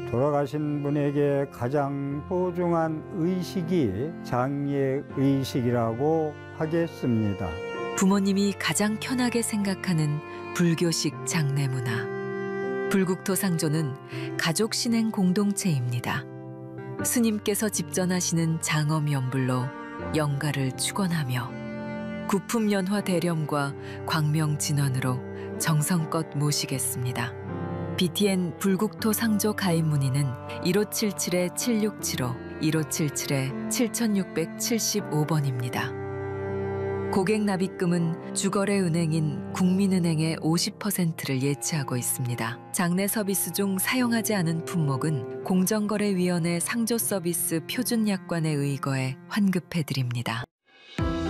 돌아가신 분에게 가장 소중한 의식이 장례의식이라고 하겠습니다. 부모님이 가장 편하게 생각하는 불교식 장례 문화. 불국토 상조는 가족 신행 공동체입니다. 스님께서 집전하시는 장엄 연불로 영가를 축원하며 구품연화 대렴과 광명 진원으로 정성껏 모시겠습니다. BTN 불국토 상조 가입 문의는 1577-7675, 1577-7675번입니다. 고객 납입금은 주거래 은행인 국민은행의 50%를 예치하고 있습니다. 장례 서비스 중 사용하지 않은 품목은 공정거래위원회 상조 서비스 표준 약관에 의거해 환급해 드립니다.